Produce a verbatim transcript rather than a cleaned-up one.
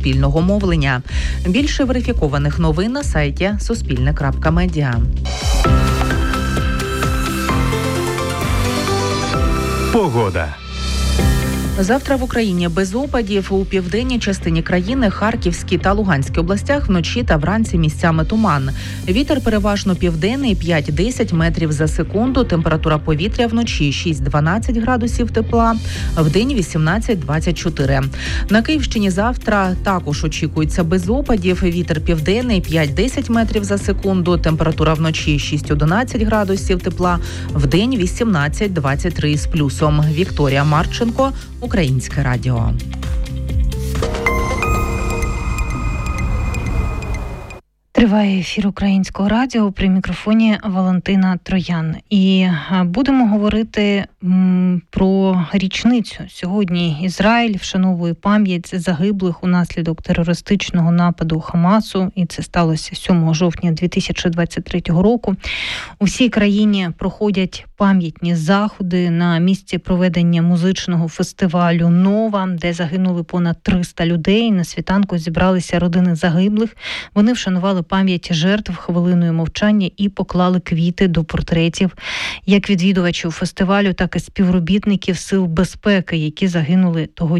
суспільного мовлення. Більше верифікованих новин на сайті суспільне крапка медіа. Погода. Завтра в Україні без опадів. У південній частині країни, Харківській та Луганській областях вночі та вранці місцями туман. Вітер переважно південний п'ять-десять метрів за секунду. Температура повітря вночі шість-дванадцять градусів тепла, вдень вісімнадцять-двадцять чотири. На Київщині завтра також очікується без опадів. Вітер південний п'ять-десять метрів за секунду. Температура вночі шість-одинадцять градусів тепла, вдень вісімнадцять-двадцять три з плюсом. Вікторія Марченко, Українське радіо. Триває ефір Українського радіо, при мікрофоні Валентина Троян. І будемо говорити м, про річницю. Сьогодні Ізраїль вшановує пам'ять загиблих унаслідок терористичного нападу Хамасу. І це сталося сьомого жовтня дві тисячі двадцять третього року. У всій країні проходять пам'ятні заходи на місці проведення музичного фестивалю «Нова», де загинули понад триста людей. На світанку зібралися родини загиблих. Вони вшанували пам'ять жертв хвилиною мовчання і поклали квіти до портретів як відвідувачів фестивалю, так і співробітників сил безпеки, які загинули того